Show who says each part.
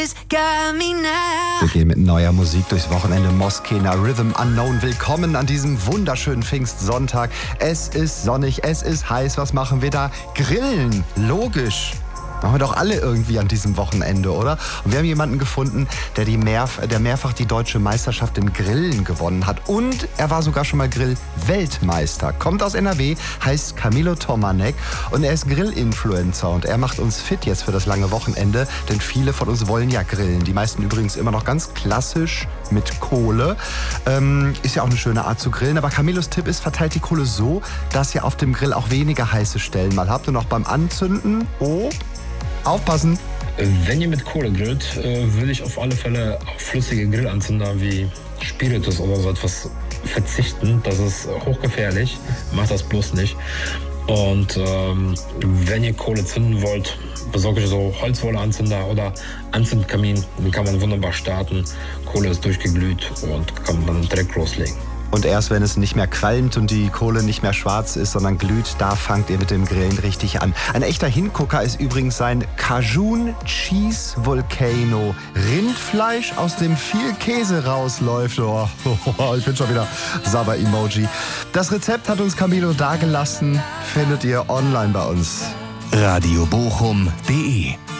Speaker 1: Wir gehen mit neuer Musik durchs Wochenende. Moskena Rhythm Unknown. Willkommen an diesem wunderschönen Pfingstsonntag. Es ist sonnig, es ist heiß. Was machen wir da? Grillen. Logisch. Machen wir doch alle irgendwie an diesem Wochenende, oder? Und wir haben jemanden gefunden, der mehrfach die deutsche Meisterschaft im Grillen gewonnen hat. Und er war sogar schon mal Grill-Weltmeister. Kommt aus NRW, heißt Camilo Tomanek und er ist Grill-Influencer. Und er macht uns fit jetzt für das lange Wochenende, denn viele von uns wollen ja grillen. Die meisten übrigens immer noch ganz klassisch mit Kohle. Ist ja auch eine schöne Art zu grillen. Aber Camilos Tipp ist, verteilt die Kohle so, dass ihr auf dem Grill auch weniger heiße Stellen mal habt. Und auch beim Anzünden, aufpassen.
Speaker 2: Wenn ihr mit Kohle grillt, würde ich auf alle Fälle auf flüssige Grillanzünder wie Spiritus oder so etwas verzichten. Das ist hochgefährlich. Macht das bloß nicht. Und wenn ihr Kohle zünden wollt, besorgt euch so Holzwohleanzünder oder Anzündkamin. Den kann man wunderbar starten. Kohle ist durchgeglüht und kann man direkt loslegen.
Speaker 1: Und erst wenn es nicht mehr qualmt und die Kohle nicht mehr schwarz ist, sondern glüht, da fangt ihr mit dem Grillen richtig an. Ein echter Hingucker ist übrigens sein Cajun Cheese Volcano. Rindfleisch, aus dem viel Käse rausläuft. Ich bin schon wieder Sabber-Emoji. Das Rezept hat uns Camilo dagelassen. Findet ihr online bei uns.
Speaker 3: radiobochum.de